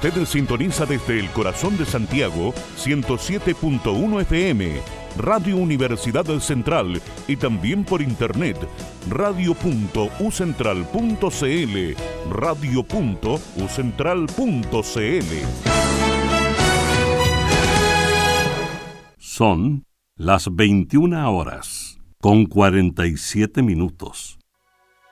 Usted sintoniza desde el corazón de Santiago 107.1 FM, Radio Universidad Central, y también por internet radio.ucentral.cl, radio.ucentral.cl. Son las 21 horas con 47 minutos.